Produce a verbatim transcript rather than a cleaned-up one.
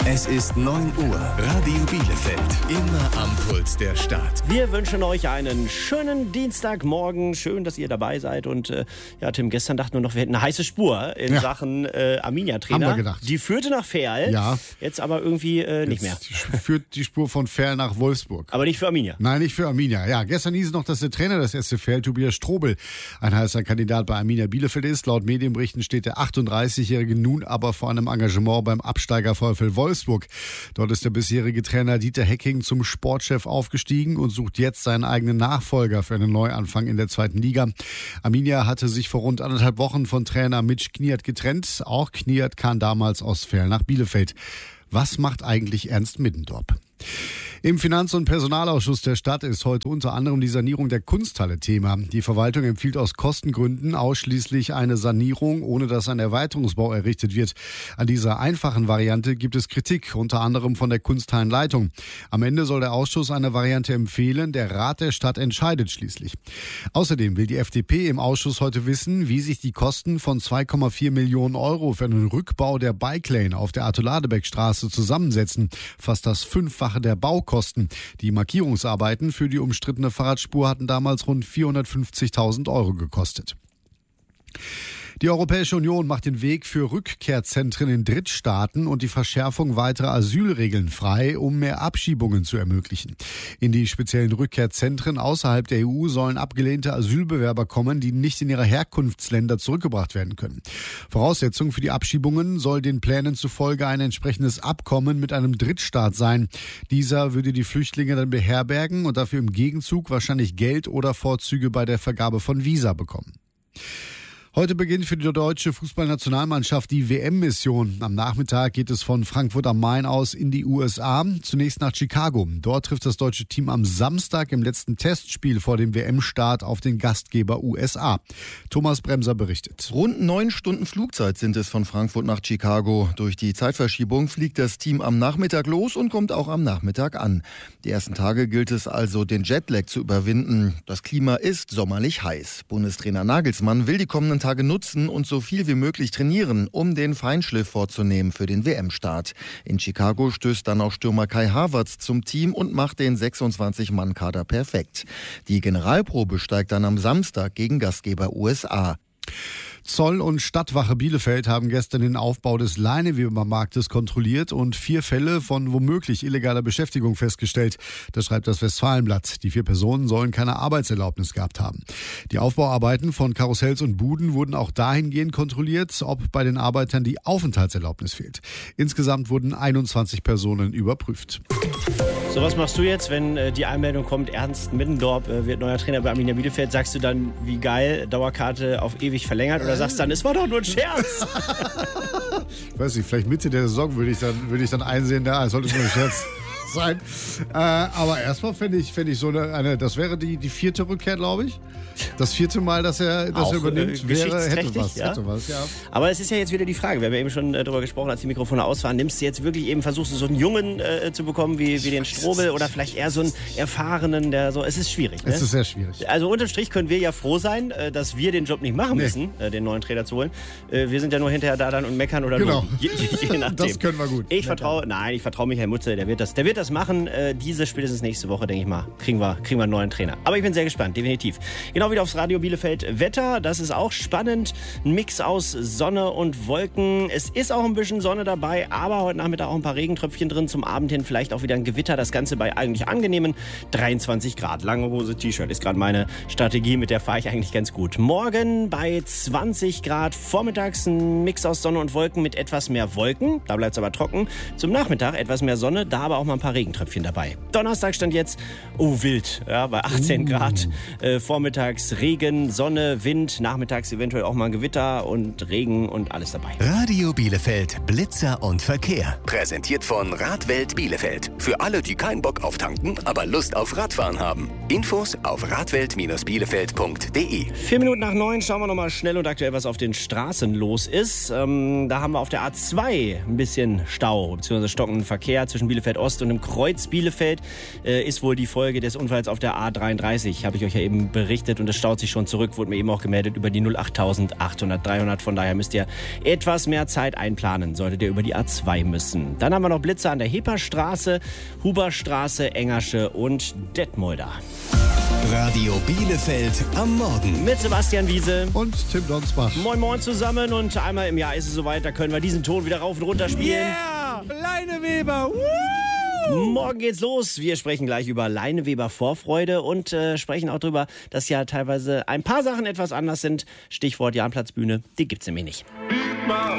Es ist neun Uhr. Radio Bielefeld. Immer am Puls der Stadt. Wir wünschen euch einen schönen Dienstagmorgen. Schön, dass ihr dabei seid. Und äh, ja, Tim, gestern dachten wir noch, wir hätten eine heiße Spur in ja. Sachen äh, Arminia-Trainer. Haben wir gedacht. Die führte nach Verl. Ja. Jetzt aber irgendwie äh, nicht Jetzt mehr. Führt die Spur von Verl nach Wolfsburg. Aber nicht für Arminia. Nein, nicht für Arminia. Ja, gestern hieß es noch, dass der Trainer des S C Verl, Tobias Strobel, ein heißer Kandidat bei Arminia Bielefeld ist. Laut Medienberichten steht der achtunddreißigjährige nun aber vor einem Engagement beim Absteiger VfL Wolfsburg. Dort ist der bisherige Trainer Dieter Hecking zum Sportchef aufgestiegen und sucht jetzt seinen eigenen Nachfolger für einen Neuanfang in der zweiten Liga. Arminia hatte sich vor rund anderthalb Wochen von Trainer Mitch Kniert getrennt. Auch Kniert kam damals aus Verl nach Bielefeld. Was macht eigentlich Ernst Middendorp? Im Finanz- und Personalausschuss der Stadt ist heute unter anderem die Sanierung der Kunsthalle Thema. Die Verwaltung empfiehlt aus Kostengründen ausschließlich eine Sanierung, ohne dass ein Erweiterungsbau errichtet wird. An dieser einfachen Variante gibt es Kritik, unter anderem von der Kunsthallenleitung. Am Ende soll der Ausschuss eine Variante empfehlen. Der Rat der Stadt entscheidet schließlich. Außerdem will die F D P im Ausschuss heute wissen, wie sich die Kosten von zwei Komma vier Millionen Euro für einen Rückbau der Bike Lane auf der Arthur-Ladbeck-Straße zusammensetzen. Fast das Fünffache der Baukosten. Die Markierungsarbeiten für die umstrittene Fahrradspur hatten damals rund vierhundertfünfzigtausend Euro gekostet. Die Europäische Union macht den Weg für Rückkehrzentren in Drittstaaten und die Verschärfung weiterer Asylregeln frei, um mehr Abschiebungen zu ermöglichen. In die speziellen Rückkehrzentren außerhalb der E U sollen abgelehnte Asylbewerber kommen, die nicht in ihre Herkunftsländer zurückgebracht werden können. Voraussetzung für die Abschiebungen soll den Plänen zufolge ein entsprechendes Abkommen mit einem Drittstaat sein. Dieser würde die Flüchtlinge dann beherbergen und dafür im Gegenzug wahrscheinlich Geld oder Vorzüge bei der Vergabe von Visa bekommen. Heute beginnt für die deutsche Fußballnationalmannschaft die W M-Mission. Am Nachmittag geht es von Frankfurt am Main aus in die U S A, zunächst nach Chicago. Dort trifft das deutsche Team am Samstag im letzten Testspiel vor dem W M-Start auf den Gastgeber U S A. Thomas Bremser berichtet. Rund neun Stunden Flugzeit sind es von Frankfurt nach Chicago. Durch die Zeitverschiebung fliegt das Team am Nachmittag los und kommt auch am Nachmittag an. Die ersten Tage gilt es also, den Jetlag zu überwinden. Das Klima ist sommerlich heiß. Bundestrainer Nagelsmann will die kommenden Tage nutzen und so viel wie möglich trainieren, um den Feinschliff vorzunehmen für den W M-Start. In Chicago stößt dann auch Stürmer Kai Havertz zum Team und macht den sechsundzwanzig-Mann-Kader perfekt. Die Generalprobe steigt dann am Samstag gegen Gastgeber U S A. Zoll und Stadtwache Bielefeld haben gestern den Aufbau des Leinewebermarktes kontrolliert und vier Fälle von womöglich illegaler Beschäftigung festgestellt. Das schreibt das Westfalenblatt. Die vier Personen sollen keine Arbeitserlaubnis gehabt haben. Die Aufbauarbeiten von Karussells und Buden wurden auch dahingehend kontrolliert, ob bei den Arbeitern die Aufenthaltserlaubnis fehlt. Insgesamt wurden einundzwanzig Personen überprüft. So, was machst du jetzt, wenn äh, die Einmeldung kommt, Ernst Middendorp äh, wird neuer Trainer bei Arminia Bielefeld? Sagst du dann, wie geil, Dauerkarte auf ewig verlängert? Oder sagst du dann, es war doch nur ein Scherz? Ich weiß nicht, vielleicht Mitte der Saison würde ich dann, würde ich dann einsehen, ja, es sollte nur ein Scherz sein. Äh, aber erstmal fände ich, fänd ich so eine, eine, das wäre die, die vierte Rückkehr, glaube ich. Das vierte Mal, dass er, dass Auch, er übernimmt, äh, wäre, hätte was, ja? hätte was, ja. Aber es ist ja jetzt wieder die Frage, wir haben ja eben schon äh, darüber gesprochen, als die Mikrofone aus waren, nimmst du jetzt wirklich eben, versuchst du so einen Jungen äh, zu bekommen wie, wie den Strobel oder vielleicht eher so einen Erfahrenen, der so, es ist schwierig. Ne? Es ist sehr schwierig. Also unterm Strich können wir ja froh sein, äh, dass wir den Job nicht machen nee. müssen, äh, den neuen Trainer zu holen. Äh, wir sind ja nur hinterher da dann und meckern oder genau. nur, je, je, je nachdem. Das können wir gut. Ich vertraue, nein, ich vertraue Michael Mutze, der wird das, der wird das machen. Äh, diese spätestens nächste Woche, denke ich mal, kriegen wir, kriegen wir einen neuen Trainer. Aber ich bin sehr gespannt, definitiv. Genau wieder aufs Radio Bielefeld Wetter, das ist auch spannend. Ein Mix aus Sonne und Wolken. Es ist auch ein bisschen Sonne dabei, aber heute Nachmittag auch ein paar Regentröpfchen drin. Zum Abend hin vielleicht auch wieder ein Gewitter. Das Ganze bei eigentlich angenehmen dreiundzwanzig Grad. Lange Hose, T-Shirt ist gerade meine Strategie, mit der fahre ich eigentlich ganz gut. Morgen bei zwanzig Grad. Vormittags ein Mix aus Sonne und Wolken mit etwas mehr Wolken. Da bleibt es aber trocken. Zum Nachmittag etwas mehr Sonne, da aber auch mal ein paar Regentröpfchen dabei. Donnerstag stand jetzt, oh wild, ja, bei achtzehn uh. Grad. Äh, vormittags Regen, Sonne, Wind, nachmittags eventuell auch mal ein Gewitter und Regen und alles dabei. Radio Bielefeld, Blitzer und Verkehr. Präsentiert von Radwelt Bielefeld. Für alle, die keinen Bock auf Tanken, aber Lust auf Radfahren haben. Infos auf radwelt Bielefeld punkt de. Vier Minuten nach neun schauen wir nochmal schnell und aktuell, was auf den Straßen los ist. Ähm, da haben wir auf der A zwei ein bisschen Stau, beziehungsweise stockenden Verkehr zwischen Bielefeld Ost und dem im Kreuz Bielefeld. Äh, ist wohl die Folge des Unfalls auf der A dreiunddreißig. Habe ich euch ja eben berichtet und es staut sich schon zurück. Wurde mir eben auch gemeldet über die null acht achthundert dreihundert. Von daher müsst ihr etwas mehr Zeit einplanen, solltet ihr über die A zwei müssen. Dann haben wir noch Blitzer an der Heperstraße, Huberstraße, Engersche und Detmolder. Radio Bielefeld am Morgen. Mit Sebastian Wiese und Tim Donsbach. Moin Moin zusammen und einmal im Jahr ist es soweit, da können wir diesen Ton wieder rauf und runter spielen. Yeah! Leineweber! Woo! Morgen geht's los. Wir sprechen gleich über Leineweber Vorfreude und äh, sprechen auch darüber, dass ja teilweise ein paar Sachen etwas anders sind. Stichwort Jahnplatzbühne, die gibt's nämlich nicht.